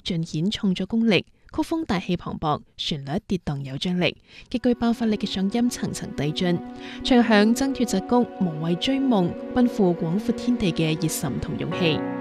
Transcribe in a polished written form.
盡顯創作功力，曲風大氣磅礴，旋律跌宕有張力，極具爆發力嘅上音層層遞進，唱響掙脫桎梏、無畏追夢、奔赴廣闊天地嘅熱忱同勇氣。